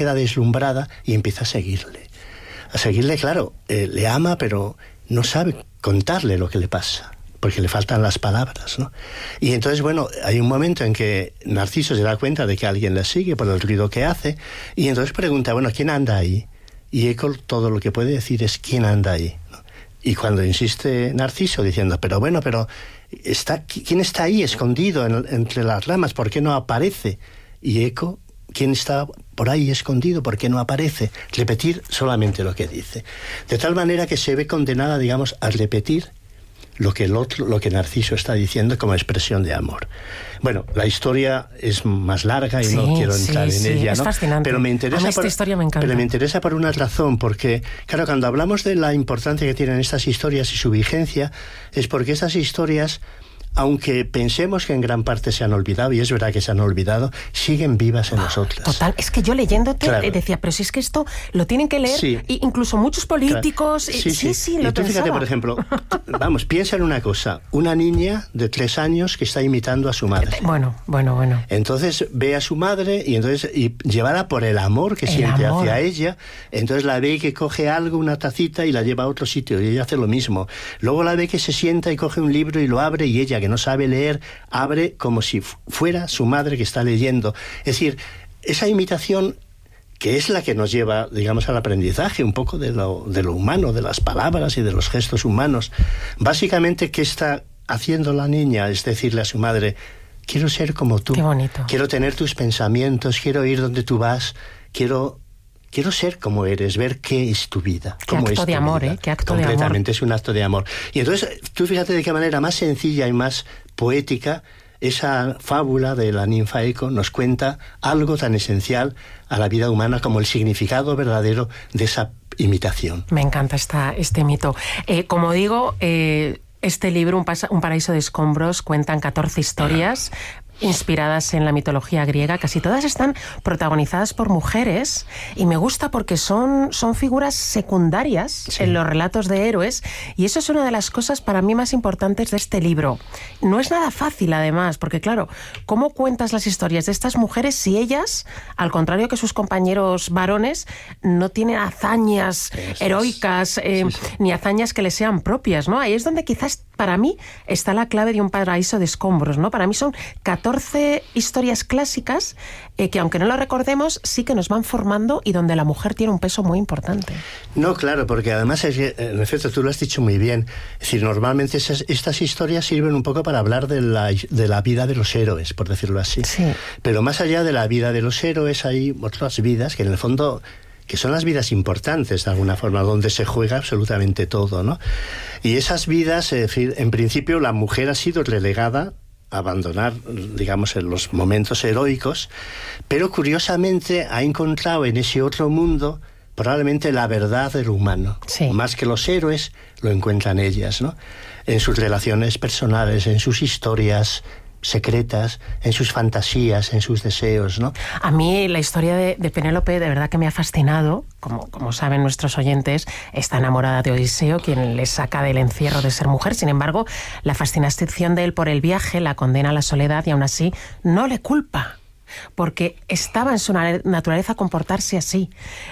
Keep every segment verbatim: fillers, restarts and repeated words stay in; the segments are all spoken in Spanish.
queda deslumbrada y empieza a seguirle. A seguirle, claro, eh, le ama, pero no sabe contarle lo que le pasa, porque le faltan las palabras, ¿no? Y entonces, bueno, hay un momento en que Narciso se da cuenta de que alguien le sigue por el ruido que hace, y entonces pregunta, bueno, ¿quién anda ahí? Y Eco todo lo que puede decir es ¿quién anda ahí? ¿no? Y cuando insiste Narciso diciendo, pero bueno, pero está, ¿quién está ahí escondido en, entre las ramas? ¿Por qué no aparece? Y Eco, ¿quién está por ahí escondido? ¿Por qué no aparece? Repetir solamente lo que dice. De tal manera que se ve condenada, digamos, a repetir lo que el otro, lo que Narciso está diciendo como expresión de amor. Bueno, la historia es más larga y sí, no quiero entrar sí, en sí, ella, es ¿no? fascinante. Pero me interesa a mí esta por, historia me encanta. Pero me interesa por una razón, porque, claro, cuando hablamos de la importancia que tienen estas historias y su vigencia, es porque estas historias, aunque pensemos que en gran parte se han olvidado, y es verdad que se han olvidado, siguen vivas en nosotras. Total, es que yo leyéndote claro. decía, pero si es que esto lo tienen que leer, sí. incluso muchos políticos. Claro. Sí, sí, sí, sí, y lo tú pensaba. fíjate, por ejemplo, vamos, piensa en una cosa, una niña de tres años que está imitando a su madre. Bueno, bueno, bueno. Entonces ve a su madre y entonces y llevada por el amor que el siente amor. hacia ella, entonces la ve que coge algo, una tacita, y la lleva a otro sitio, y ella hace lo mismo. Luego la ve que se sienta y coge un libro y lo abre, y ella, que no sabe leer, abre como si fuera su madre que está leyendo. Es decir, esa imitación que es la que nos lleva, digamos, al aprendizaje un poco de lo, de lo humano, de las palabras y de los gestos humanos. Básicamente, ¿qué está haciendo la niña? Es decirle a su madre, quiero ser como tú. Qué bonito. Quiero tener tus pensamientos, quiero ir donde tú vas, quiero... Quiero ser como eres, ver qué es tu vida. Qué acto es tu de amor, vida. ¿eh? Qué acto de amor. Completamente, es un acto de amor. Y entonces, tú fíjate de qué manera más sencilla y más poética esa fábula de la ninfa Eco nos cuenta algo tan esencial a la vida humana como el significado verdadero de esa imitación. Me encanta esta, este mito. Eh, como digo, eh, este libro, un, pasa, un paraíso de escombros, cuentan catorce historias inspiradas en la mitología griega. Casi todas están protagonizadas por mujeres, y me gusta porque son, son figuras secundarias sí. en los relatos de héroes, y eso es una de las cosas para mí más importantes de este libro. No es nada fácil, además, porque claro, ¿cómo cuentas las historias de estas mujeres si ellas, al contrario que sus compañeros varones, no tienen hazañas eso heroicas eh, sí, sí. ni hazañas que les sean propias, ¿no? Ahí es donde quizás para mí está la clave de un paraíso de escombros, ¿no? Para mí son catorce historias clásicas eh, que, aunque no lo recordemos, sí que nos van formando, y donde la mujer tiene un peso muy importante. No, claro, porque además, en efecto, tú lo has dicho muy bien. Es decir, normalmente esas, estas historias sirven un poco para hablar de la, de la vida de los héroes, por decirlo así. Sí. Pero más allá de la vida de los héroes hay otras vidas que en el fondo... que son las vidas importantes de alguna forma, donde se juega absolutamente todo, ¿no? Y esas vidas, es decir, en principio la mujer ha sido relegada a abandonar, digamos, en los momentos heroicos, pero curiosamente ha encontrado en ese otro mundo probablemente la verdad del humano. Sí. Más que los héroes, lo encuentran ellas, ¿no? En sus relaciones personales, en sus historias secretas, en sus fantasías, en sus deseos, ¿no? A mí la historia de, de Penélope de verdad que me ha fascinado. Como, como saben nuestros oyentes, está enamorada de Odiseo, quien le saca del encierro de ser mujer. Sin embargo, la fascinación de él por el viaje la condena a la soledad, y aún así no le culpa, porque estaba en su naturaleza comportarse así.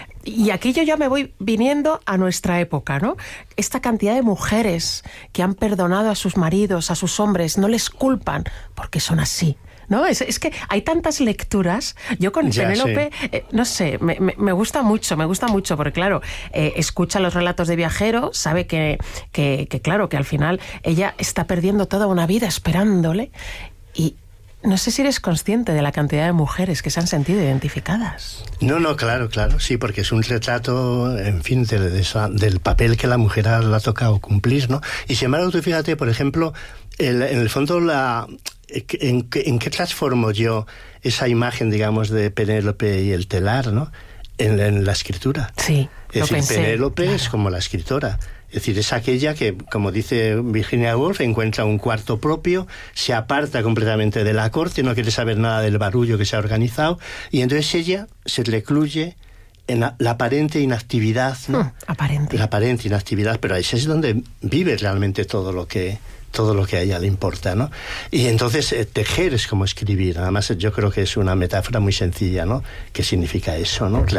Y aquí yo ya me voy viniendo a nuestra época, ¿no? Esta cantidad de mujeres que han perdonado a sus maridos, a sus hombres, no les culpan porque son así, ¿no? Es, es que hay tantas lecturas. Yo con ya, Penélope, sí. eh, no sé, me, me, me gusta mucho, me gusta mucho, porque claro, eh, escucha los relatos de viajero, sabe que, que, que, claro, que al final ella está perdiendo toda una vida esperándole, y no sé si eres consciente de la cantidad de mujeres que se han sentido identificadas. No, no, claro, claro, sí, porque es un retrato, en fin, de, de esa, del papel que la mujer le ha tocado cumplir, ¿no? Y sin embargo, tú fíjate, por ejemplo, el, en el fondo, la, en, en qué transformo yo esa imagen, digamos, de Penélope y el telar, ¿no? En, en la escritura. Sí, es lo decir, pensé, Penélope claro. es como la escritora. Es decir, es aquella que, como dice Virginia Woolf, encuentra un cuarto propio, se aparta completamente de la corte, no quiere saber nada del barullo que se ha organizado, y entonces ella se recluye en la, la aparente inactividad, ¿no? Hmm, aparente. La aparente inactividad, pero ahí es donde vive realmente todo lo que... todo lo que a ella le importa, ¿no? Y entonces eh, tejer es como escribir. Además, yo creo que es una metáfora muy sencilla, ¿no? ¿Qué significa eso, no?